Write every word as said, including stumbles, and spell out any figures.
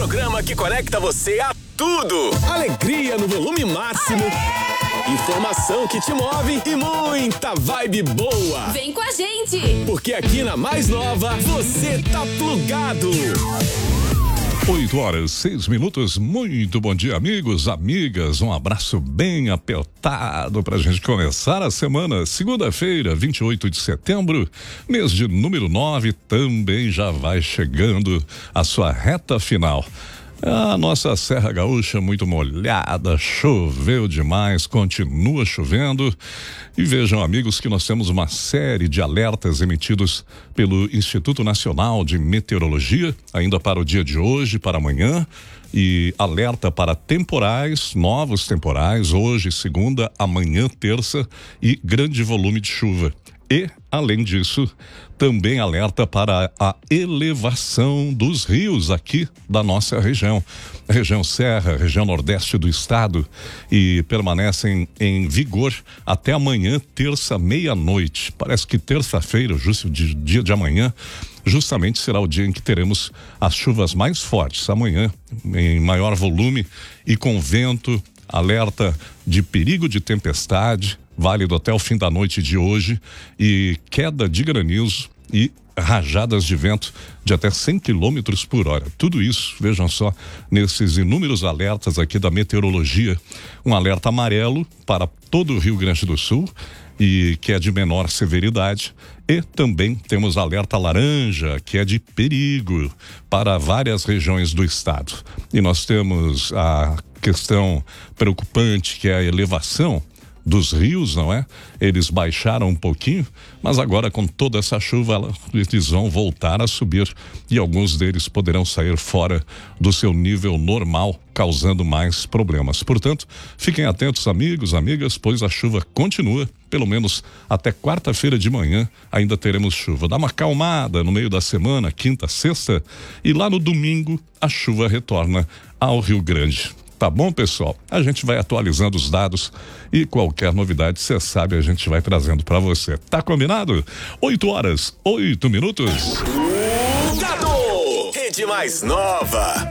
programa que conecta você a tudo. Alegria no volume máximo. Informação que te move e muita vibe boa. Vem com a gente. Porque aqui na Mais Nova, você tá plugado. oito horas, seis minutos. Muito bom dia, amigos, amigas. Um abraço bem apertado pra gente começar a semana. Segunda-feira, vinte e oito de setembro, mês de número nove, também já vai chegando a sua reta final. A nossa Serra Gaúcha muito molhada, choveu demais, continua chovendo. E vejam, amigos, que nós temos uma série de alertas emitidos pelo Instituto Nacional de Meteorologia, ainda para o dia de hoje, para amanhã. E alerta para temporais, novos temporais, hoje, segunda, amanhã, terça, e grande volume de chuva. E, além disso, também alerta para a elevação dos rios aqui da nossa região. Região Serra, região Nordeste do estado, e permanecem em vigor até amanhã, terça, meia-noite. Parece que terça-feira, justo de, dia de amanhã, justamente será o dia em que teremos as chuvas mais fortes. Amanhã, em maior volume e com vento, alerta de perigo de tempestade, válido até o fim da noite de hoje, e queda de granizo e rajadas de vento de até cem quilômetros por hora. Tudo isso, vejam só, nesses inúmeros alertas aqui da meteorologia. Um alerta amarelo para todo o Rio Grande do Sul, e que é de menor severidade, e também temos alerta laranja, que é de perigo para várias regiões do estado. E nós temos a questão preocupante, que é a elevação dos rios, não é? Eles baixaram um pouquinho, mas agora com toda essa chuva eles vão voltar a subir, e alguns deles poderão sair fora do seu nível normal, causando mais problemas. Portanto, fiquem atentos, amigos, amigas, pois a chuva continua, pelo menos até quarta-feira de manhã ainda teremos chuva. Dá uma acalmada no meio da semana, quinta, sexta, e lá no domingo a chuva retorna ao Rio Grande. Tá bom, pessoal? A gente vai atualizando os dados e qualquer novidade, você sabe, a gente vai trazendo para você. Tá combinado? oito horas, oito minutos. Plugado! Rede Mais Nova.